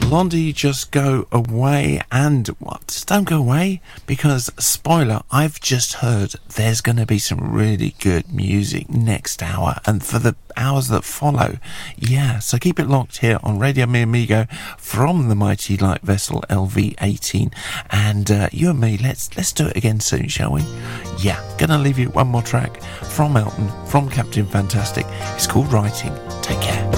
Blondie, Just Go Away. And what? Just don't go away, because, spoiler, I've just heard there's going to be some really good music next hour and for the hours that follow. Yeah, so keep it locked here on Radio Mi Amigo from the mighty light vessel LV-18. And you and me, let's do it again soon, shall we? Yeah, gonna leave you one more track from Elton, from Captain Fantastic. It's called Writing. Take care.